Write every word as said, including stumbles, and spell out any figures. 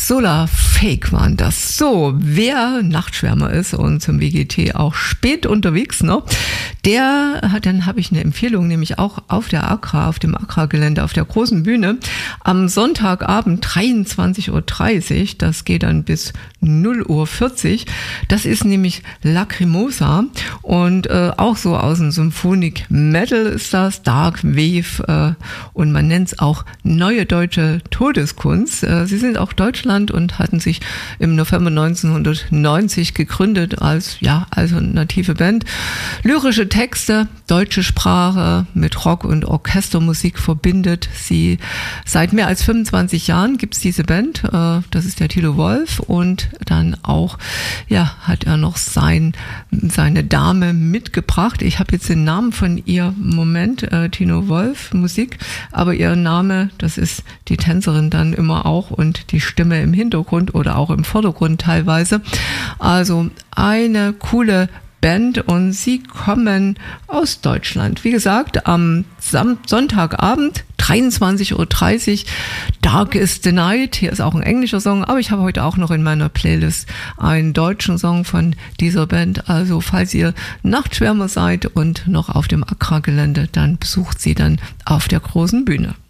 Solar Fake waren das. So, wer Nachtschwärmer ist und zum W G T auch spät unterwegs, ne? Der hat, dann habe ich eine Empfehlung, nämlich auch auf der Accra, auf dem Accra-Gelände, auf der großen Bühne, am Sonntagabend dreiundzwanzig Uhr dreißig, das geht dann bis null Uhr vierzig, das ist nämlich Lacrimosa und äh, auch so aus dem Symphonic Metal ist das, Dark Wave äh, und man nennt es auch Neue Deutsche Todeskunst. Äh, sie sind auch Deutschland und hatten sich im November neunzehnhundertneunzig gegründet als ja alternative Band. Lyrische Texte, deutsche Sprache mit Rock- und Orchestermusik verbindet sie. Seit mehr als fünfundzwanzig Jahren gibt es diese Band. Äh, das ist der Thilo Wolf und dann auch ja hat er noch sein seine Dame mitgebracht. Ich habe jetzt den Namen von ihr, Moment, äh, Tino Wolf, Musik, aber ihr Name, das ist die Tänzerin dann immer auch und die Stimme im Hintergrund oder auch im Vordergrund teilweise. Also eine coole Band und sie kommen aus Deutschland. Wie gesagt, am Sam- Sonntagabend, dreiundzwanzig Uhr dreißig, Dark is the Night. Hier ist auch ein englischer Song, aber ich habe heute auch noch in meiner Playlist einen deutschen Song von dieser Band. Also falls ihr Nachtschwärmer seid und noch auf dem Accra-Gelände, dann besucht sie dann auf der großen Bühne.